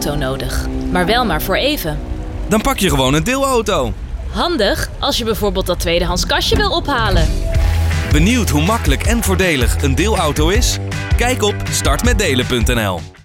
deelauto nodig. Maar wel maar voor even. Dan pak je gewoon een deelauto. Handig als je bijvoorbeeld dat tweedehands kastje wil ophalen. Benieuwd hoe makkelijk en voordelig een deelauto is? Kijk op startmetdelen.nl.